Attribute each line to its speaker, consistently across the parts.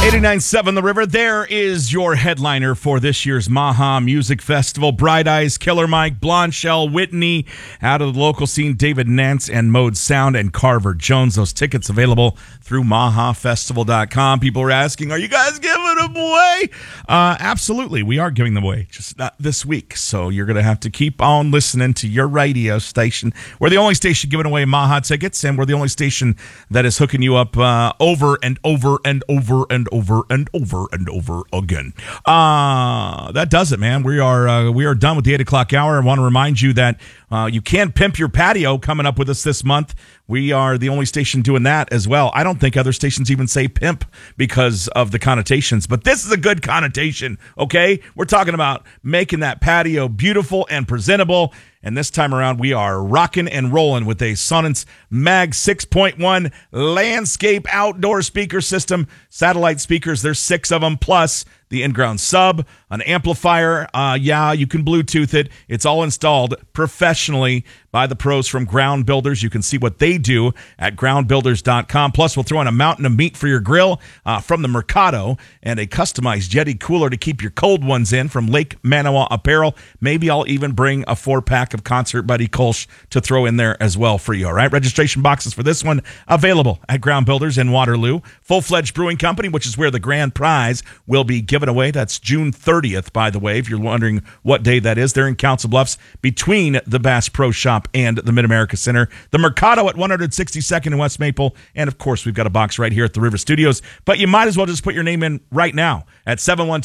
Speaker 1: 89.7 The River, there is your headliner for this year's Maha Music Festival. Bright Eyes, Killer Mike, Blonde Shell, Whitney, out of the local scene, David Nance and Mode Sound, and Carver Jones. Those tickets available through mahafestival.com. People are asking, are you guys giving them away? Absolutely, we are giving them away, just not this week. So you're going to have to keep on listening to your radio station. We're the only station giving away Maha tickets, and we're the only station that is hooking you up over and over and over and over and over and over again. That does it, man. We are done with the 8 o'clock hour. I want to remind you that you can pimp your patio coming up with us this month. We are the only station doing that as well. I don't think other stations even say pimp because of the connotations, but this is a good connotation, okay? We're talking about making that patio beautiful and presentable, and this time around we are rocking and rolling with a Sonance Mag 6.1 landscape outdoor speaker system. Satellite speakers, there's 6 of them, plus the in-ground sub, an amplifier. You can Bluetooth it. It's all installed professionally by the pros from Ground Builders. You can see what they do at groundbuilders.com. Plus, we'll throw in a mountain of meat for your grill from the Mercado and a customized Yeti cooler to keep your cold ones in from Lake Manawa Apparel. Maybe I'll even bring a 4-pack of Concert Buddy Kolsch to throw in there as well for you, all right? Registration boxes for this one available at Ground Builders in Waterloo. Full-Fledged Brewing Company, which is where the grand prize will be given away. That's June 30th, by the way, if you're wondering what day that is. They're in Council Bluffs between the Bass Pro Shop and the Mid-America Center. The Mercado at 162nd and West Maple. And, of course, we've got a box right here at the River Studios. But you might as well just put your name in right now at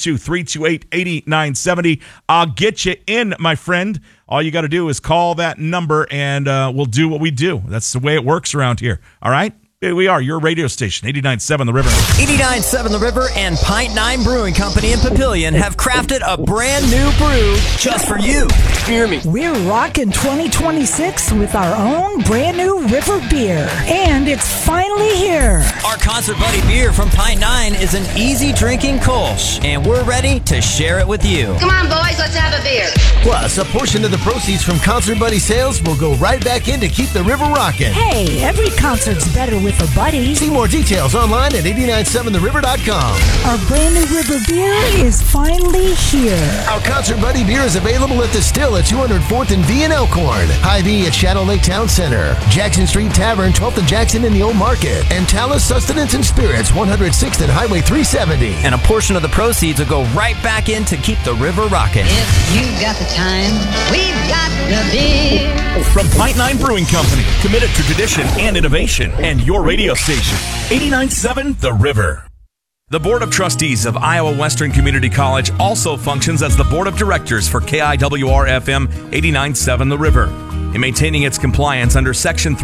Speaker 1: 712-328-8970. I'll get you in, my friend. All you got to do is call that number, and we'll do what we do. That's the way it works around here. All right? Here we are, your radio station, 89.7 The River.
Speaker 2: 89.7 The River and Pint 9 Brewing Company in Papillion have crafted a brand new brew just for you. Hear me.
Speaker 3: We're rocking 2026 with our own brand new River beer. And it's finally here.
Speaker 2: Our Concert Buddy beer from Pint 9 is an easy drinking Kolsch, and we're ready to share it with you.
Speaker 4: Come on, boys, let's have a beer.
Speaker 5: Plus, a portion of the proceeds from Concert Buddy sales will go right back in to keep the river rocking.
Speaker 3: Hey, every concert's better with a buddy.
Speaker 5: See more details online at 897theriver.com.
Speaker 3: Our brand new River beer is finally here.
Speaker 5: Our Concert Buddy beer is available at the Still at 204th and V in Elkhorn, Hy-Vee at Shadow Lake Town Center, Jackson Street Tavern, 12th and Jackson in the Old Market, and Talus Sustenance and Spirits, 106th and Highway 370.
Speaker 2: And a portion of the proceeds will go right back in to keep the river rocking.
Speaker 4: If you've got the time, we've got the beer.
Speaker 1: From Pint 9 Brewing Company, committed to tradition and innovation, and your radio station, 89.7 The River. The Board of Trustees of Iowa Western Community College also functions as the Board of Directors for KIWR-FM 89.7 The River. In maintaining its compliance under Section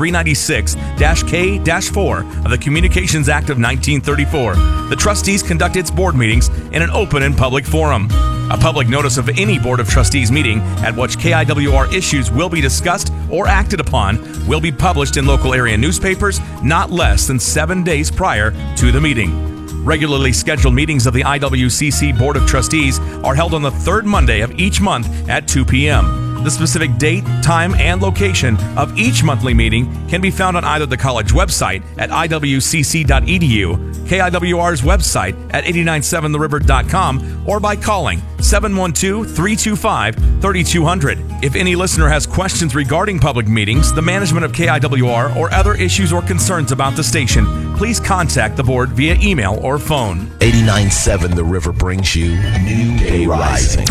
Speaker 1: 396-K-4 of the Communications Act of 1934, the trustees conduct its board meetings in an open and public forum. A public notice of any Board of Trustees meeting at which KIWR issues will be discussed or acted upon will be published in local area newspapers not less than 7 days prior to the meeting. Regularly scheduled meetings of the IWCC Board of Trustees are held on the third Monday of each month at 2 p.m. The specific date, time, and location of each monthly meeting can be found on either the college website at iwcc.edu, KIWR's website at 897theriver.com, or by calling 712-325-3200. If any listener has questions regarding public meetings, the management of KIWR, or other issues or concerns about the station, please contact the board via email or phone.
Speaker 5: 89.7 The River brings you New Day Rising.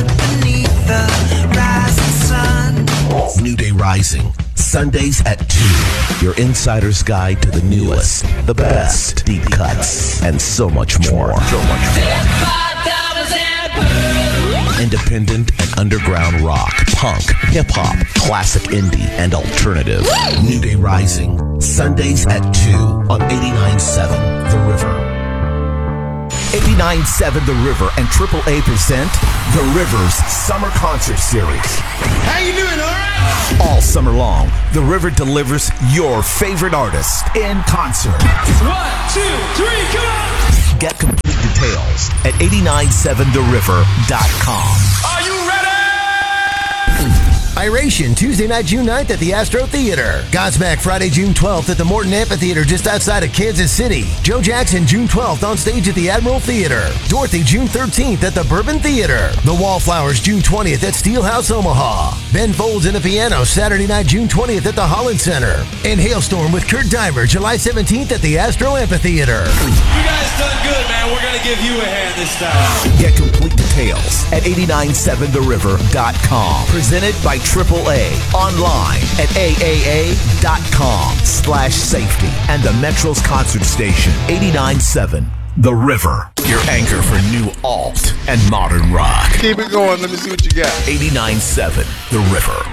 Speaker 5: New Day Rising, Sundays at 2. Your insider's guide to the newest, the best, deep cuts, and so much more. Independent and underground rock, punk, hip-hop, classic indie, and alternative. New Day Rising, Sundays at 2 on 89.7 The River. 89.7 The River and AAA present The River's Summer Concert Series.
Speaker 6: How you doing, all right?
Speaker 5: All summer long, The River delivers your favorite artist in concert.
Speaker 6: 1, 2, 3, come on!
Speaker 5: Get complete details at 897theriver.com.
Speaker 6: Are you ready?
Speaker 5: Gyration Tuesday night, June 9th at the Astro Theater. Godsmack Friday, June 12th at the Morton Amphitheater just outside of Kansas City. Joe Jackson June 12th on stage at the Admiral Theater. Dorothy June 13th at the Bourbon Theater. The Wallflowers June 20th at Steelhouse Omaha. Ben Folds and the Piano Saturday night, June 20th at the Holland Center. And Hailstorm with Kurt Dimer July 17th at the Astro Amphitheater.
Speaker 6: You guys done good, man. We're going to give you a hand this time.
Speaker 7: Get complete details at 897theriver.com. Presented by AAA. Online at aaa.com/safety. And the Metro's concert station, 89.7 The River. Your anchor for new alt and modern rock.
Speaker 8: Keep it going. Let me see what you got.
Speaker 7: 89.7 The River.